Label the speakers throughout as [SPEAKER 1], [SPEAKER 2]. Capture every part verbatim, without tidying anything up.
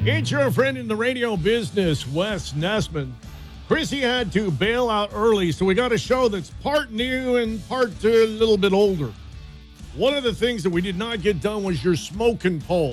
[SPEAKER 1] It's your friend in the radio business, Wes Nessman. Chrissy had to bail out early, so we got a show that's part new and part uh, a little bit older. One of the things that we did not get done was your smoking poll.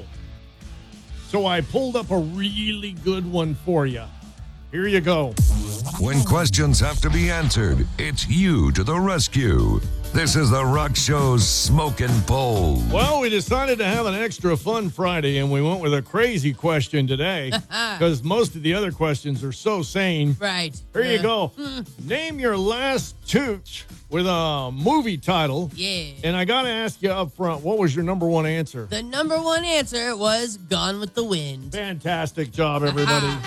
[SPEAKER 1] So I pulled up a really good one for you. Here you go.
[SPEAKER 2] When questions have to be answered, it's you to the rescue. This is the Rock Show's Smoking Poll.
[SPEAKER 1] Well, we decided to have an extra fun Friday, and we went with a crazy question today because most of the other questions are so sane.
[SPEAKER 3] Right.
[SPEAKER 1] Here you
[SPEAKER 3] Uh,
[SPEAKER 1] go. Name your last toot with a movie title.
[SPEAKER 3] Yeah.
[SPEAKER 1] And I got to ask you up front, what was your number one answer?
[SPEAKER 3] The number one answer was Gone with the Wind.
[SPEAKER 1] Fantastic job, everybody.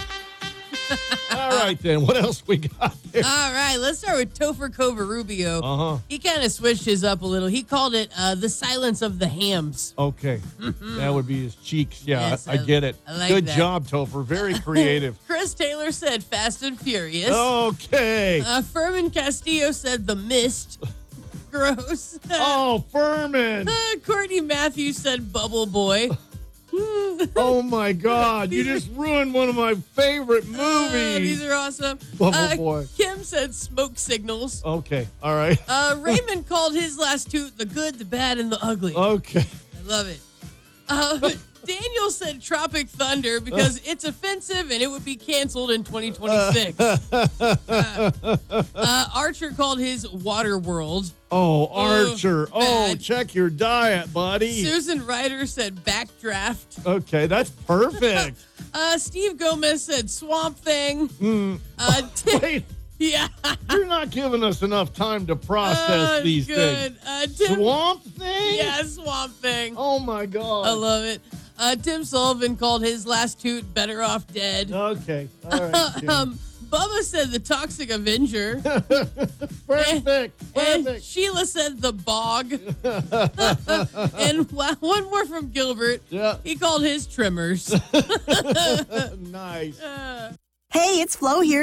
[SPEAKER 1] All right, then. What else we got there?
[SPEAKER 3] All right, let's start with Topher Covarubio.
[SPEAKER 1] Uh-huh.
[SPEAKER 3] He kind of switched his up a little. He called it uh, The Silence of the Hams.
[SPEAKER 1] Okay. That would be his cheeks. Yeah,
[SPEAKER 3] Yes,
[SPEAKER 1] I, I
[SPEAKER 3] I-
[SPEAKER 1] get it.
[SPEAKER 3] I like
[SPEAKER 1] Good
[SPEAKER 3] that.
[SPEAKER 1] job, Topher. Very creative.
[SPEAKER 3] Chris Taylor said Fast and Furious.
[SPEAKER 1] Okay.
[SPEAKER 3] Uh, Furman Castillo said The Mist. Gross.
[SPEAKER 1] Oh, Furman.
[SPEAKER 3] Uh, Courtney Matthews said Bubble Boy.
[SPEAKER 1] Oh, my God. You just ruined one of my favorite
[SPEAKER 3] Uh,
[SPEAKER 1] movies.
[SPEAKER 3] these are awesome.
[SPEAKER 1] Bubble
[SPEAKER 3] Uh,
[SPEAKER 1] Boy.
[SPEAKER 3] Kim said Smoke Signals.
[SPEAKER 1] Okay. All right.
[SPEAKER 3] Uh, Raymond called his last toot the good, the bad, and the ugly.
[SPEAKER 1] Okay.
[SPEAKER 3] I love it. Uh, Daniel said Tropic Thunder because it's offensive and it would be canceled in twenty twenty-six. uh, uh, Archer called his Waterworld.
[SPEAKER 1] Oh, Archer. Oh,
[SPEAKER 3] bad.
[SPEAKER 1] check your diet, buddy.
[SPEAKER 3] Susan Ryder said Backdraft.
[SPEAKER 1] Okay, that's perfect.
[SPEAKER 3] Uh, Steve Gomez said Swamp Thing.
[SPEAKER 1] Mm.
[SPEAKER 3] Uh, Tim,
[SPEAKER 1] Wait,
[SPEAKER 3] yeah.
[SPEAKER 1] you're not giving us enough time to process
[SPEAKER 3] Uh,
[SPEAKER 1] these
[SPEAKER 3] good.
[SPEAKER 1] things.
[SPEAKER 3] Uh, Tim,
[SPEAKER 1] Swamp Thing?
[SPEAKER 3] Yeah, Swamp Thing.
[SPEAKER 1] Oh, my God.
[SPEAKER 3] I love it. Uh, Tim Sullivan called his last toot Better Off Dead.
[SPEAKER 1] Okay. All right. Jim.
[SPEAKER 3] Um, Bubba said the Toxic Avenger.
[SPEAKER 1] Perfect.
[SPEAKER 3] And
[SPEAKER 1] Perfect.
[SPEAKER 3] Sheila said the Bog. And wa- one more from Gilbert.
[SPEAKER 1] Yeah.
[SPEAKER 3] He called his Trimmers.
[SPEAKER 1] Nice.
[SPEAKER 3] Uh,
[SPEAKER 4] Hey, it's Flo here.